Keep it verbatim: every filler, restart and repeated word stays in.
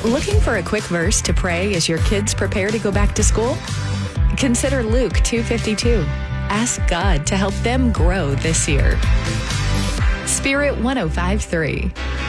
Looking for a quick verse to pray as your kids prepare to go back to school? Consider Luke two fifty-two. Ask God to help them grow this year. Spirit one oh five point three.